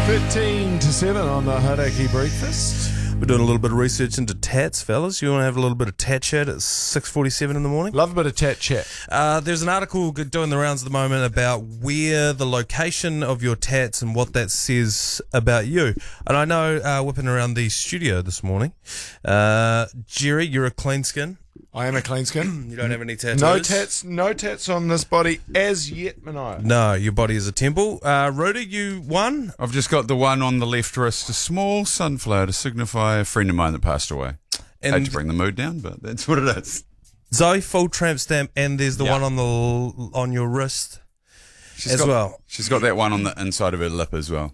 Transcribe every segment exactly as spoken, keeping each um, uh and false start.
thirteen to seven on the Hauraki Breakfast. We're doing a little bit of research into tats, fellas. You want to have a little bit of tat chat at six forty-seven in the morning? Love a bit of tat chat. Uh, there's an article doing the rounds at the moment about where the location of your tats and what that says about you. And I know, uh, whipping around the studio this morning, uh, Jerry, you're a clean skin. I am a clean skin. You don't have any tattoos? No tats, no tats on this body as yet, Mania. No, your body is a temple. Uh, Rudy, you won? I've just got the one on the left wrist, a small sunflower to signify a friend of mine that passed away. And Hate to bring the mood down, but that's what it is. Zoe, full tramp stamp, and there's the Yeah. one on the on your wrist She's as got, well. She's got that one on the inside of her lip as well.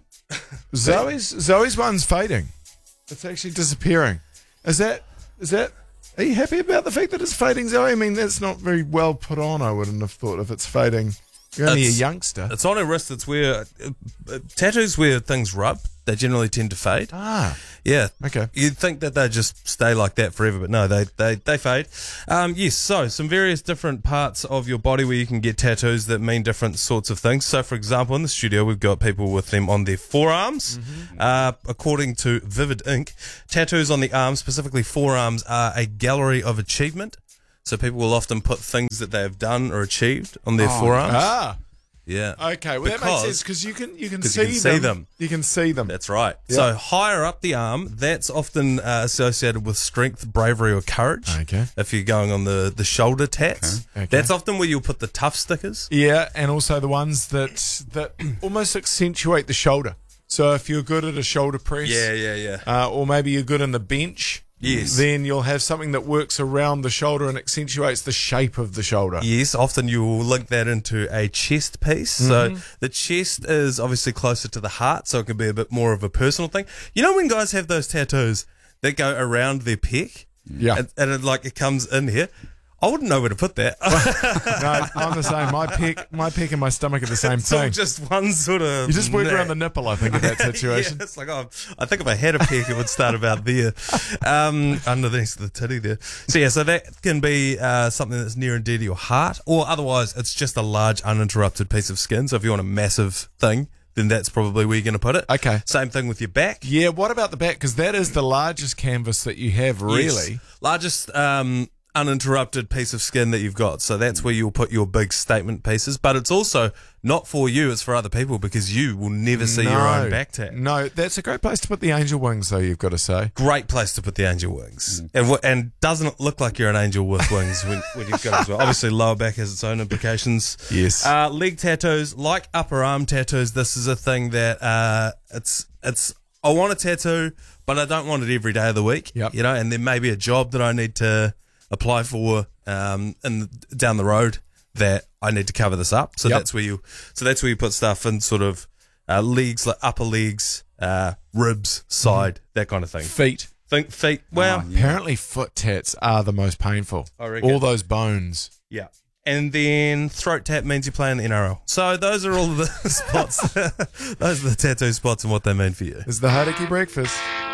Zoe's Zoe's one's fading. It's actually disappearing. Is that is that? Are you happy about the fact that it's fading, Zoe? I mean, that's not very well put on. I wouldn't have thought if it's fading. You're only It's- a youngster. It's on her wrist. It's where uh, uh, tattoos where things rub. They generally tend to fade. Ah, Yeah. okay. You'd think that they just stay like that forever, but no, they they, they fade. Um, yes, so some various different parts of your body where you can get tattoos that mean different sorts of things. So, for example, in the studio, we've got people with them on their forearms. Mm-hmm. Uh, according to Vivid Ink, tattoos on the arms, specifically forearms, are a gallery of achievement. So people will often put things that they have done or achieved on their Oh, forearms. Ah, Yeah. okay. Well, that makes Because- sense because you can you can 'cause see you can see them. them. You can see them. That's right. Yeah. So higher up the arm, that's often uh, associated with strength, bravery, or courage. Okay. If you're going on the, the shoulder tats, Okay. Okay. that's often where you'll put the tough stickers. Yeah, and also the ones that that almost accentuate the shoulder. So if you're good at a shoulder press, yeah, yeah. uh, or maybe you're good in the bench, Yes. then you'll have something that works around the shoulder and accentuates the shape of the shoulder. Yes, often you will link that into a chest piece. Mm-hmm. So the chest is obviously closer to the heart, so it can be a bit more of a personal thing. You know when guys have those tattoos that go around their pec? Yeah. And, and it, like it comes in here? I wouldn't know where to put that. No, I'm the same. My pec, my pec and my stomach are the same It's all thing. just one sort of... You just work neck. around the nipple, I think, in that situation. Yeah, it's like, oh, I think if I had a peck, it would start about there, um, underneath the titty there. So yeah, so that can be uh, something that's near and dear to your heart, or otherwise it's just a large uninterrupted piece of skin. So if you want a massive thing, then that's probably where you're going to put it. Okay. Same thing with your back. Yeah, what about the back? Because that is the largest canvas that you have, really. Yes. Largest um, uninterrupted piece of skin that you've got. So that's where you'll put your big statement pieces. But it's also not for you, it's for other people because you will never see your own back tat. No, that's a great place to put the angel wings, though, you've got to say. Great place to put the angel wings. And wh- and doesn't it look like you're an angel with wings when, when you've got it as well? Obviously, lower back has its own implications. Yes. Uh, leg tattoos, like upper arm tattoos, this is a thing that uh, it's it's. I want a tattoo, but I don't want it every day of the week. Yep. You know, and there may be a job that I need to apply for um, in down the road that I need to cover this up. So Yep. that's where you. So that's where you put stuff in sort of uh, legs, like upper legs, uh, ribs, side, that kind of thing. Feet. Think feet. Well, Oh, yeah. Apparently, foot tats are the most painful. I reckon. All those bones. yeah. And then throat tap means you play in the N R L. So those are all the spots. Those are the tattoo spots and what they mean for you. Is the Hauraki Breakfast.